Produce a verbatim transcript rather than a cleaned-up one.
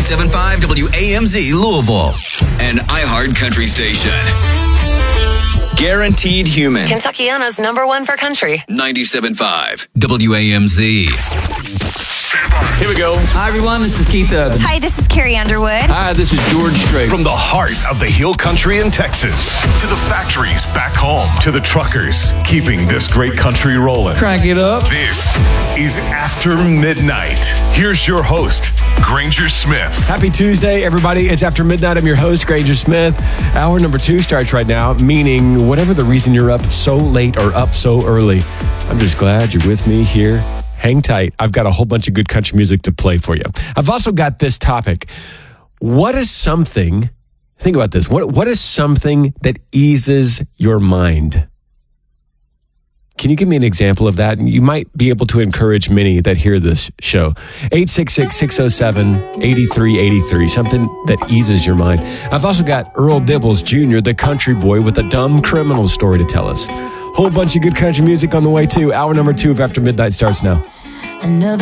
ninety-seven point five W A M Z Louisville, an iHeart country station. Guaranteed Human. Kentuckiana's number one for country. ninety-seven point five W A M Z. Here we go. Hi, everyone. This is Keith Urban. Hi, this is Carrie Underwood. Hi, this is George Strait. From the heart of the Hill Country in Texas to the factories back home to the truckers keeping this great country rolling. Crank it up. This is After Midnight. Here's your host, Granger Smith. Happy Tuesday, everybody. It's After Midnight. I'm your host, Granger Smith. Hour number two starts right now, meaning whatever the reason you're up so late or up so early, I'm just glad you're with me here. Hang tight. I've got a whole bunch of good country music to play for you. I've also got this topic. What is something, think about this, what what is something that eases your mind? Can you give me an example of that? You might be able to encourage many that hear this show. eight six six, six oh seven, eight three eight three, something that eases your mind. I've also got Earl Dibbles Junior, the country boy, with a dumb criminal story to tell us. Whole bunch of good country music on the way, too. Hour number two of After Midnight starts now. Another